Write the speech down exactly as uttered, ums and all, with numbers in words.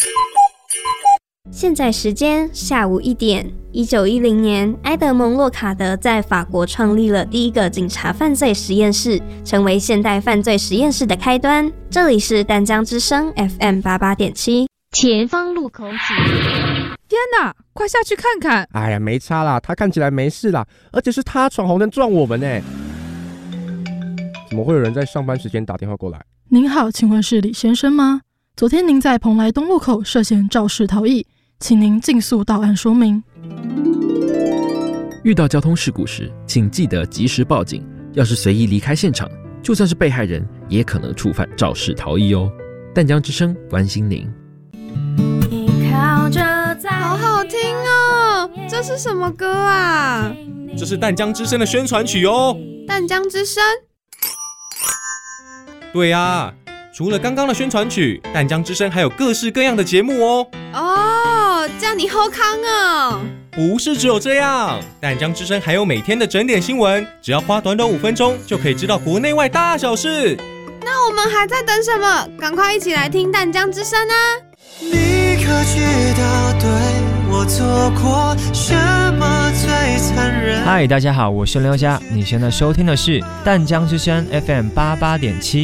现在时间下午一点。一九一零年，埃德蒙·洛卡德在法国创立了第一个警察犯罪实验室，成为现代犯罪实验室的开端。这里是淡江之声 F M 八八点七。前方路口请。 天哪，快下去看看！ 哎呀，没差啦，他看起来没事啦，而且是他闯红灯撞我们呢。怎么会有人在上班时间打电话过来？ 您好，请问是李先生吗？昨天您在蓬莱东路口涉嫌肇事逃逸，请您尽速到案说明。 遇到交通事故时，请记得及时报警。要是随意离开现场，就算是被害人，也可能触犯肇事逃逸哦。淡江之声关心您。 好好听哦，这是什么歌啊？ 这是淡江之声的宣传曲哦。 淡江之声？ 对啊，除了刚刚的宣传曲，淡江之声还有各式各样的节目哦。 哦，这样你好康哦。 不是只有这样，淡江之声还有每天的整点新闻，只要花短短五分钟就可以知道国内外大小事。 那我们还在等什么？赶快一起来听淡江之声啊！ 你可知道对我做过什么最残忍？ 嗨，大家好，我是刘佳，你现在收听的是淡江之声 F M 八八点七。